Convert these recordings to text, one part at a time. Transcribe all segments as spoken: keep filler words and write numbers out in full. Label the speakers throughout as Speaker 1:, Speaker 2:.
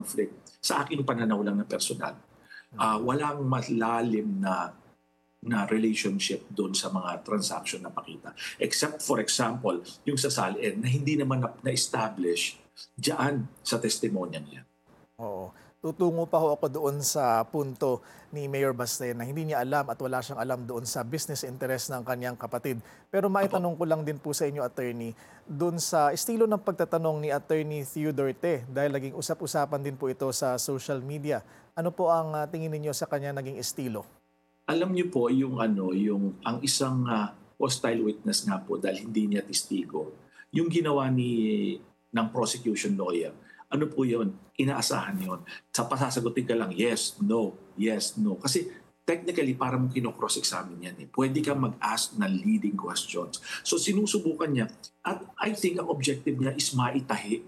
Speaker 1: conflict. Sa aking pananaw lang na personal, ah, walang malalim na na relationship doon sa mga transaction na pakita. Except for example, yung sa SALN na hindi naman na- na-establish diyan sa testimonya niya.
Speaker 2: Oo. Tutungo pa ho ako doon sa punto ni Mayor Baste na hindi niya alam at wala siyang alam doon sa business interest ng kanyang kapatid. Pero
Speaker 1: Apo.
Speaker 2: maitanong ko lang din po sa inyo, attorney, doon sa estilo ng pagtatanong ni Attorney Theodore Te, dahil naging usap-usapan din po ito sa social media. Ano po ang ah, tingin ninyo sa kanya naging estilo?
Speaker 1: Alam niyo po yung ano, yung ang isang ah, hostile witness nga po dahil hindi niya testigo, yung ginawa ni ng prosecution lawyer, ano po yun? Inaasahan yun. Sa pasasagutin ka lang, yes, no, yes, no. Kasi technically, parang kino-cross-examine yan. Eh. Pwede kang mag-ask ng leading questions. So sinusubukan niya. At I think ang objective niya is maitahi.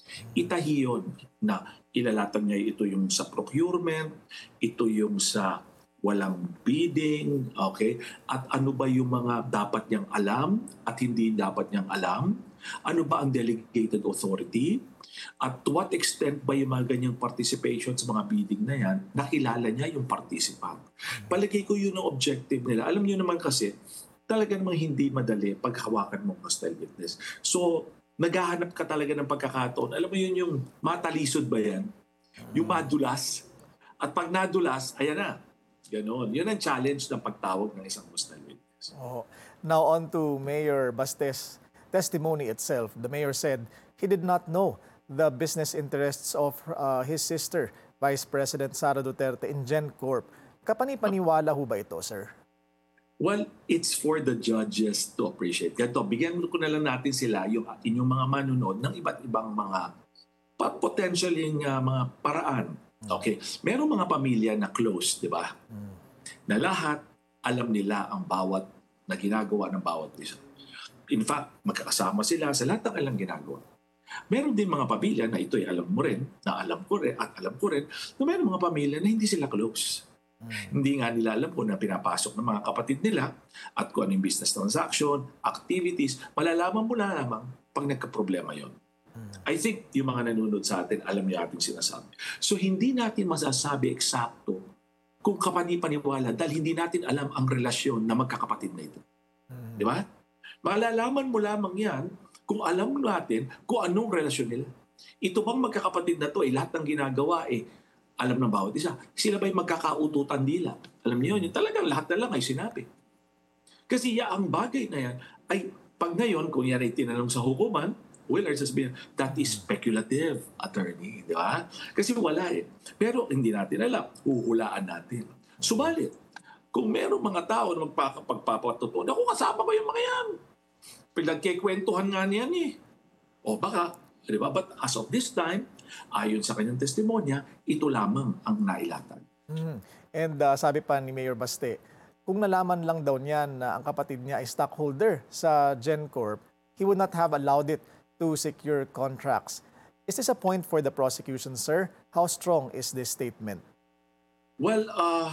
Speaker 1: Itahi yun na ilalatan niya ito yung sa procurement, ito yung sa walang bidding, okay? At ano ba yung mga dapat niyang alam at hindi dapat niyang alam? Ano ba ang delegated authority? At to what extent ba yung mga ganyang participation sa mga bidding na yan, nakilala niya yung participant. Palagay ko yun ang objective nila. Alam niyo naman kasi, talaga namang hindi madali paghawakan mong hostile witness. So, naghahanap ka talaga ng pagkakataon. Alam mo yun yung matalisod ba yan? Yung madulas. At pag nadulas, ayan na. Ganon. Yun ang challenge ng pagtawag ng isang hostile witness.
Speaker 2: Oo. Now on to Mayor Baste's testimony itself. The mayor said he did not know the business interests of uh, his sister, Vice President Sara Duterte in GenCorp. Kapani-paniwala ho ba ito, sir?
Speaker 1: Well, it's for the judges to appreciate. Ganito, bigyan ko na lang natin sila, yung inyong mga manunod, ng iba't ibang mga pa- potentially uh, mga paraan. Okay, merong mga pamilya na close, di ba? Na lahat alam nila ang bawat na ginagawa ng bawat isa. In fact, magkakasama sila sa lahat ng kanilang ginagawa. Meron din mga pamilya na ito'y alam mo rin, na alam ko rin, at alam ko rin, na meron mga pamilya na hindi sila close. Hindi nga nila alam kung na pinapasok ng mga kapatid nila at kung anong business transaction, activities, malalaman mo na lamang pag nagka-problema yon. I think yung mga nanonood sa atin, alam niyo ating sinasabi. So hindi natin masasabi eksakto kung kapani-paniwala dahil hindi natin alam ang relasyon na magkakapatid na ito. Di ba? Malalaman mo lamang yan kung alam natin kung anong relasyon nila. Ito bang magkakapatid na to, eh, lahat ng ginagawa, eh, alam ng bawat isa. Sila ba'y magkakaututan dila? Alam niyo yun, yung talagang lahat na lang ay sinabi. Kasi ya, ang bagay na yan ay pag ngayon, kung yan ay tinanong sa hukuman, well, sasabihin, that is speculative, attorney, di ba? Kasi wala eh. Pero hindi natin alam, uhulaan natin. Subalit, kung merong mga tao na magpapagpapatutunan, ako kasama ko yung mga yan. Pinagkikwentuhan nga niyan eh. O baka, di ba? But as of this time, ayon sa kanyang testimonya, ito lamang ang nailatag.
Speaker 2: Mhm. And uh, sabi pa ni Mayor Baste, kung nalaman lang daw niyan na ang kapatid niya ay stockholder sa GenCorp, he would not have allowed it to secure contracts. Is this a point for the prosecution, sir? How strong is this statement?
Speaker 1: Well, uh,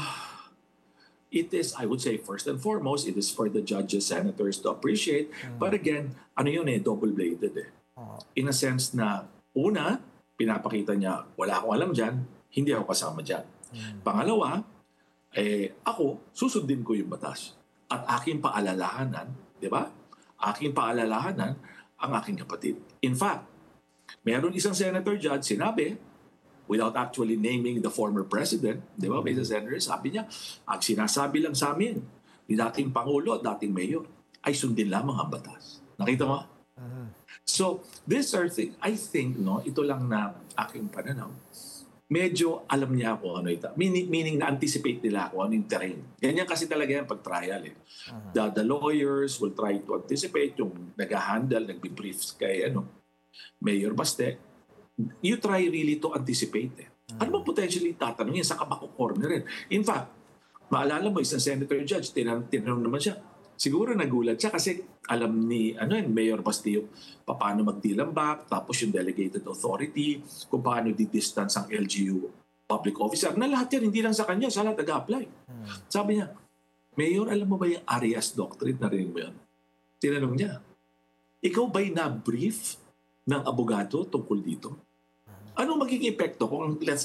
Speaker 1: it is, I would say, first and foremost, it is for the judges, senators to appreciate. But again, ano yun eh, double-bladed eh. In a sense na, una, pinapakita niya, wala akong alam dyan, hindi ako kasama dyan. Pangalawa, eh, ako, susundin ko yung batas. At aking paalalahanan, di ba? Aking paalalahanan ang aking kapatid. In fact, meron isang senator judge, sinabi, without actually naming the former president, di ba, may isang senator, sabi niya, ang sinasabi lang sa amin, ni dating Pangulo at dating Mayor, ay sundin lamang ang batas. Nakita mo? So, these are things, I think, no, ito lang na aking pananaw, medyo alam niya ako ano ito. Meaning, meaning na-anticipate nila ako ano yung terrain. Ganyan kasi talaga yan pag trial eh. The, the lawyers will try to anticipate yung nag-handle, nag-brief kay ano, Mayor Baste. You try really to anticipate eh. Ano bang potentially tatanungin sa kabako corner rin? In fact, maalala mo isang senator judge, tinanong, tinanong naman siya, siguro nagulat siya kasi alam ni ano yun, Mayor Bastillo paano magdilambak, tapos yung delegated authority, kung paano di-distance ang L G U public officer. Na lahat yan, hindi lang sa kanya, sa lahat nag-apply. Hmm. Sabi niya, Mayor, alam mo ba yung Arias Doctrine? Narinig mo yun? Tinanong niya, ikaw ba'y na-brief ng abogado tungkol dito? Anong magiging epekto kung let's